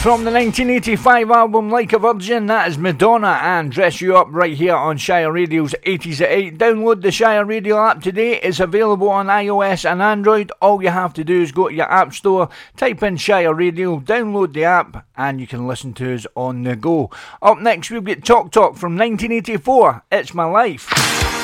From the 1985 album Like a Virgin, that is Madonna and Dress You Up right here on Shire Radio's 80s at 8. Download the Shire Radio app today. It's available on iOS and Android. All you have to do is go to your app store, type in Shire Radio, download the app, and you can listen to us on the go. Up next, we've got Talk Talk from 1984. It's My Life.